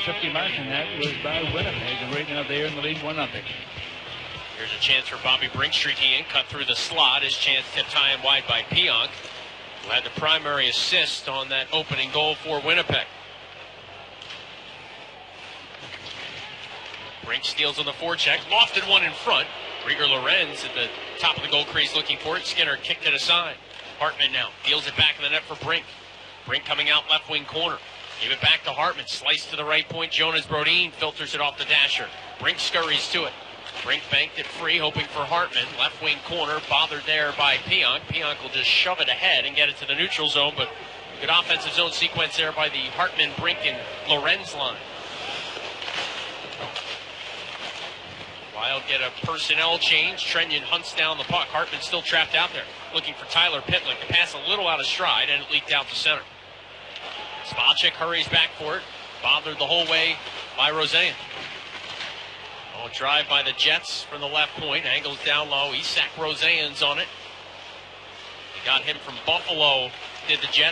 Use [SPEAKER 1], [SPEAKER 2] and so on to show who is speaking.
[SPEAKER 1] 50 mark, and that was by Winnipeg. And right now they're in the lead 1-0.
[SPEAKER 2] Here's a chance for Bobby Brink streaking in, cut through the slot. His chance tipped high and wide by Pionk, who had the primary assist on that opening goal for Winnipeg. Brink steals on the forecheck, lofted one in front. Rieger Lorenz at the top of the goal crease looking for it. Skinner kicked it aside. Hartman now deals it back in the net for Brink. Brink coming out left wing corner. Give it back to Hartman. Slice to the right point. Jonas Brodin filters it off the dasher. Brink scurries to it. Brink banked it free, hoping for Hartman. Left wing corner, bothered there by Pionk. Pionk will just shove it ahead and get it to the neutral zone, but good offensive zone sequence there by the Hartman, Brink, and Lorenz line. Wild get a personnel change. Trenyon hunts down the puck. Hartman still trapped out there, looking for Tyler Pitlick. The pass a little out of stride, and it leaked out to center. Spacek hurries back for it, bothered the whole way by Roseanne. Oh, drive by the Jets from the left point. Angles down low. Isak Roseanne's on it. They got him from Buffalo, did the Jets.